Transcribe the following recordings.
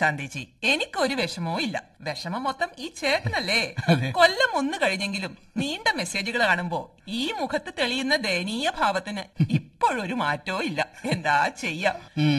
ശാന്തേച്ചി, എനിക്കൊരു വിഷമവും ഇല്ല. വിഷമം മൊത്തം ഈ ചേട്ടനല്ലേ. കൊല്ലം 1 കഴിഞ്ഞെങ്കിലും നീണ്ട മെസ്സേജുകൾ കാണുമ്പോ ഈ മുഖത്ത് തെളിയുന്ന ദയനീയ ഭാവത്തിന് ഇപ്പോഴൊരു മാറ്റവും ഇല്ല. എന്താ ചെയ്യാ?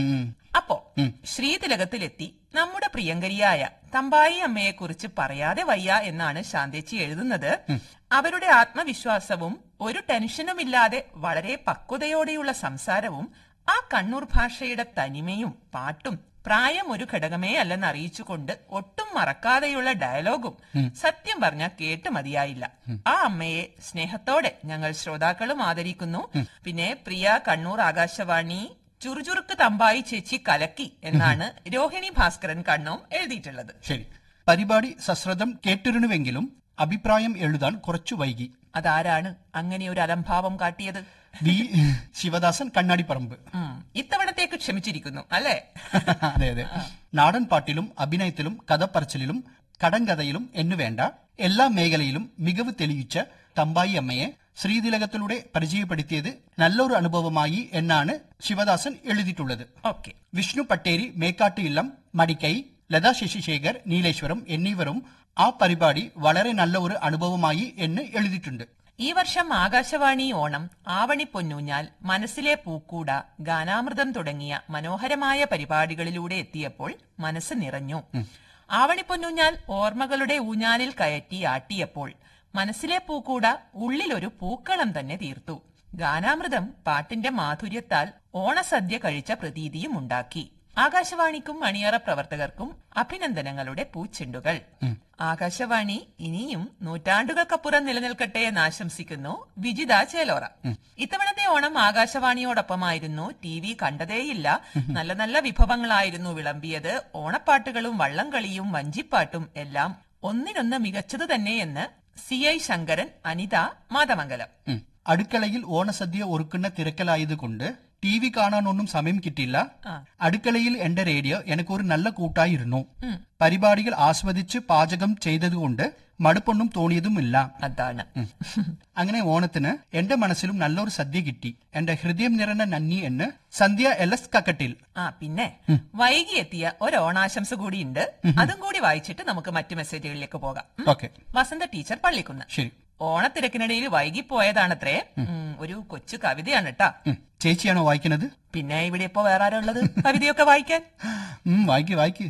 അപ്പോ ശ്രീതിലകത്തിലെത്തി നമ്മുടെ പ്രിയങ്കരിയായ തമ്പായി അമ്മയെക്കുറിച്ച് പറയാതെ വയ്യ എന്നാണ് ശാന്തേച്ചി എഴുതുന്നത്. അവരുടെ ആത്മവിശ്വാസവും ഒരു ടെൻഷനുമില്ലാതെ വളരെ പക്വതയോടെയുള്ള സംസാരവും ആ കണ്ണൂർ ഭാഷയുടെ തനിമയും പാട്ടും പ്രായം ഒരു ഘടകമേ അല്ലെന്ന് അറിയിച്ചുകൊണ്ട് ഒട്ടും മറക്കാതെയുള്ള ഡയലോഗും സത്യം പറഞ്ഞാൽ കേട്ട് മതിയായില്ല. ആ അമ്മയെ സ്നേഹത്തോടെ ഞങ്ങൾ ശ്രോതാക്കളും ആദരിക്കുന്നു. പിന്നെ പ്രിയ കണ്ണൂർ ആകാശവാണി ചുറുചുറുക്ക് തമ്പായി ചേച്ചി കലക്കി എന്നാണ് രോഹിണി ഭാസ്കരൻ കണ്ണൂം എഴുതിയിട്ടുള്ളത്. ശരി, പരിപാടി സശ്രദ്ധം കേട്ടിരുന്നുവെങ്കിലും അഭിപ്രായം എഴുതാൻ കുറച്ചു വൈകി. അതാരാണ് അങ്ങനെ ഒരു അലംഭാവം കാട്ടിയത്? വി ശിവദാസൻ, കണ്ണാടിപ്പറമ്പ്. ഇത്തവണത്തേക്ക് ക്ഷമിച്ചിരിക്കുന്നു അല്ലേ? അതെ അതെ. നാടൻ പാട്ടിലും അഭിനയത്തിലും കഥപ്പറച്ചിലും കടങ്കഥയിലും എന്നുവേണ്ട എല്ലാ മേഖലയിലും മികവ് തെളിയിച്ച തമ്പായി അമ്മയെ ശ്രീതിലകത്തിലൂടെ പരിചയപ്പെടുത്തിയത് നല്ലൊരു അനുഭവമായി എന്നാണ് ശിവദാസൻ എഴുതിയിട്ടുള്ളത്. വിഷ്ണു പട്ടേരി, മേക്കാട്ട് ഇല്ലം, മടിക്കൈ, ലതാ ശശിശേഖർ, നീലേശ്വരം എന്നിവരും ആ പരിപാടി വളരെ നല്ല ഒരു അനുഭവമായി എന്ന് എഴുതിയിട്ടുണ്ട്. ഈ വർഷം ആകാശവാണി ഓണം, ആവണി പൊന്നൂഞ്ഞാൽ, മനസ്സിലെ പൂക്കൂട, ഗാനാമൃതം തുടങ്ങിയ മനോഹരമായ പരിപാടികളിലൂടെ എത്തിയപ്പോൾ മനസ്സ് നിറഞ്ഞു. ആവണി പൊന്നൂഞ്ഞാൽ ഓർമ്മകളുടെ ഊഞ്ഞാലിൽ കയറ്റി ആട്ടിയപ്പോൾ മനസ്സിലെ പൂക്കൂട ഉള്ളിലൊരു പൂക്കളം തന്നെ തീർത്തു. ഗാനാമൃതം പാട്ടിന്റെ മാധുര്യത്താൽ ഓണസദ്യ കഴിച്ച പ്രതീതിയും ഉണ്ടാക്കി. ആകാശവാണിക്കും അണിയറ പ്രവർത്തകർക്കും അഭിനന്ദനങ്ങളുടെ പൂച്ചെണ്ടുകൾ. ആകാശവാണി ഇനിയും നൂറ്റാണ്ടുകൾക്കപ്പുറം നിലനിൽക്കട്ടെ എന്ന് ആശംസിക്കുന്നു വിജിത ചേലോറ. ഇത്തവണത്തെ ഓണം ആകാശവാണിയോടൊപ്പമായിരുന്നു. TV കണ്ടതേയില്ല. നല്ല നല്ല വിഭവങ്ങളായിരുന്നു വിളമ്പിയത്. ഓണപ്പാട്ടുകളും വള്ളംകളിയും വഞ്ചിപ്പാട്ടും എല്ലാം ഒന്നിനൊന്ന് മികച്ചത് തന്നെയെന്ന് CI ശങ്കരൻ, അനിത, മാതമംഗലം. അടുക്കളയിൽ ഓണസദ്യ ഒരുക്കുന്ന തിരക്കലായതുകൊണ്ട് TV കാണാനൊന്നും സമയം കിട്ടില്ല. അടുക്കളയിൽ എന്റെ റേഡിയോ എനിക്കൊരു നല്ല കൂട്ടായിരുന്നു. പരിപാടികൾ ആസ്വദിച്ച് പാചകം ചെയ്തതുകൊണ്ട് മടുപ്പൊന്നും തോന്നിയതുമില്ല. അതാണ്. അങ്ങനെ ഓണത്തിന് എന്റെ മനസ്സിലും നല്ലൊരു സദ്യ കിട്ടി. എന്റെ ഹൃദയം നിറഞ്ഞ നന്ദി എന്ന് സന്ധ്യ LS കക്കട്ടിൽ. പിന്നെ വൈകി എത്തിയ ഒരു ഓണാശംസ കൂടിയുണ്ട്. അതും കൂടി വായിച്ചിട്ട് നമുക്ക് മറ്റു മെസ്സേജുകളിലേക്ക് പോകാം. വസന്ത ടീച്ചർ, പള്ളിക്കുന്ന്. ശരി. ഓണത്തിരക്കിനിടയിൽ വൈകിപ്പോയതാണത്രേ. ഒരു കൊച്ചു കവിതയാണ് കേട്ടാ. ചേച്ചിയാണോ വായിക്കുന്നത്? പിന്നെ ഇവിടെ ഇപ്പോ വേറെ ആരാ ഉള്ളത് കവിതയൊക്കെ വായിക്കാൻ? വായിക്ക്.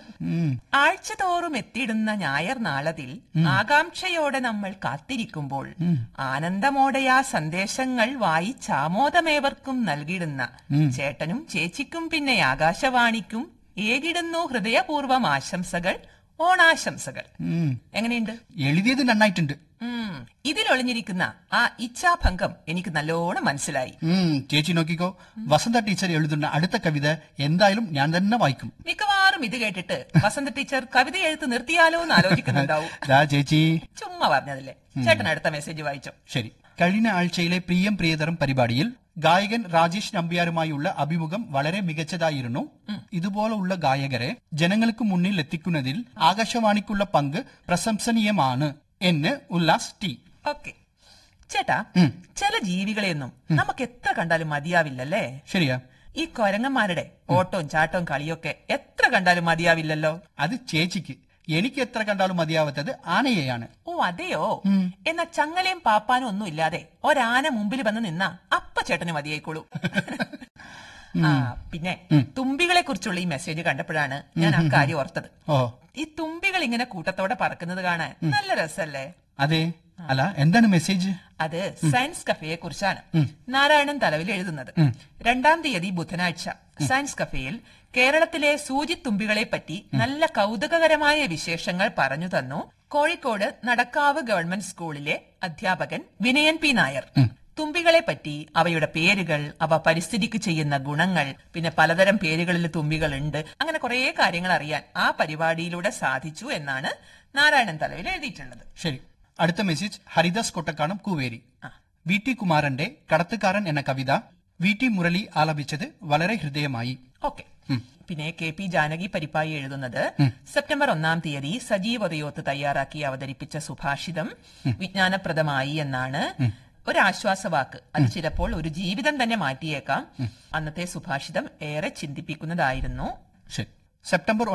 ആഴ്ചതോറും എത്തിയിടുന്ന ഞായർ നാളതിൽ ആകാംക്ഷയോടെ നമ്മൾ കാത്തിരിക്കുമ്പോൾ ആനന്ദമോടെ ആ സന്ദേശങ്ങൾ വായിച്ചാമോദമേവർക്കും നൽകിയിടുന്ന ചേട്ടനും ചേച്ചിക്കും പിന്നെ ആകാശവാണിക്കും ഏകിടുന്നു ഹൃദയപൂർവം ആശംസകൾ, ഓണാശംസകൾ. എങ്ങനെയുണ്ട്? എഴുതിയത് നന്നായിട്ടുണ്ട്. ഇതിലൊളിഞ്ഞിരിക്കുന്ന ആ ഇച്ഛാഭംഗം എനിക്ക് നല്ലോണം മനസ്സിലായി. ചേച്ചി നോക്കിക്കോ, വസന്ത ടീച്ചർ എഴുതുന്ന അടുത്ത കവിത എന്തായാലും ഞാൻ തന്നെ വായിക്കും. മിക്കവാറും ഇത് കേട്ടിട്ട് വസന്ത ടീച്ചർ കവിത എഴുത്ത് നിർത്തിയാലോ എന്ന് ആലോചിക്കുന്നുണ്ടാവും. ചേച്ചി ചുമ്മാ പറഞ്ഞതല്ലേ. ചേട്ടൻ അടുത്ത മെസ്സേജ് വായിച്ചോ. ശരി. കഴിഞ്ഞ ആഴ്ചയിലെ പ്രിയം പ്രിയതരം പരിപാടിയിൽ ഗായകൻ രാജേഷ് നമ്പ്യാരുമായുള്ള അഭിമുഖം വളരെ മികച്ചതായിരുന്നു. ഇതുപോലുള്ള ഗായകരെ ജനങ്ങൾക്ക് മുന്നിൽ എത്തിക്കുന്നതിൽ ആകാശവാണിക്കുള്ള പങ്ക് പ്രശംസനീയമാണ് എന്ന് ഉല്ലാസ് ടി. ചേട്ടാ, ചില ജീവികളെയൊന്നും നമുക്ക് എത്ര കണ്ടാലും മതിയാവില്ലല്ലേ? ശരിയാ. ഈ കൊരങ്ങന്മാരുടെ ഓട്ടവും ചാട്ടവും കളിയൊക്കെ എത്ര കണ്ടാലും മതിയാവില്ലല്ലോ. അത് ചേച്ചിക്ക്. എനിക്ക് എത്ര കണ്ടാലും മതിയാവാത്തത് ആനയെയാണ്. ഓ അതെയോ? എന്നാ ചങ്ങലയും പാപ്പാനും ഒന്നും ഇല്ലാതെ ഒരാന മുമ്പിൽ വന്ന് നിന്നാ അപ്പ ചേട്ടന് മതിയായിക്കോളൂ. പിന്നെ തുമ്പികളെ കുറിച്ചുള്ള ഈ മെസ്സേജ് കണ്ടപ്പോഴാണ് ഞാൻ ആ കാര്യം ഓർത്തത്. ഈ തുമ്പികൾ ഇങ്ങനെ കൂട്ടത്തോടെ പറക്കുന്നത് കാണാൻ നല്ല രസല്ലേ? അതെ. അല്ല, എന്താണ് മെസ്സേജ്? അത് സയൻസ് കഫേയെ കുറിച്ചാണ്. നാരായണൻ തലവിൽ എഴുതുന്നത്. 2-ാം തീയതി ബുധനാഴ്ച സയൻസ് കഫേയിൽ കേരളത്തിലെ സൂചിത്തുമ്പികളെ പറ്റി നല്ല കൗതുകകരമായ വിശേഷങ്ങൾ പറഞ്ഞു തന്നു കോഴിക്കോട് നടക്കാവ് ഗവൺമെന്റ് സ്കൂളിലെ അധ്യാപകൻ വിനയൻ പി നായർ. തുമ്പികളെ പറ്റി, അവയുടെ പേരുകൾ, അവ പരിസ്ഥിതിക്ക് ചെയ്യുന്ന ഗുണങ്ങൾ, പിന്നെ പലതരം പേരുകളിൽ തുമ്പികളുണ്ട്, അങ്ങനെ കുറെ കാര്യങ്ങൾ അറിയാൻ ആ പരിപാടിയിലൂടെ സാധിച്ചു എന്നാണ് നാരായണൻ തലവിൽ എഴുതിയിട്ടുള്ളത്. ശരി. അടുത്ത മെസ്സേജ് ഹരിദാസ് കൊട്ടക്കാനം, കൂവേരി. VT കുമാരന്റെ കടത്തുകാരൻ എന്ന കവിത VT മുരളി ആലപിച്ചത് വളരെ ഹൃദയമായി. പിന്നെ KP ജാനകി പരിപ്പായി എഴുതുന്നത് സെപ്റ്റംബർ 1-ാം തീയതി സജീവതയോത്ത് തയ്യാറാക്കി അവതരിപ്പിച്ച സുഭാഷിതം വിജ്ഞാനപ്രദമായി എന്നാണ്. ഒരാശ്വാസവാക്ക്, അത് ചിലപ്പോൾ ഒരു ജീവിതം തന്നെ മാറ്റിയേക്കാം. അന്നത്തെ സുഭാഷിതം ഏറെ ചിന്തിപ്പിക്കുന്നതായിരുന്നു. സെപ്റ്റംബർ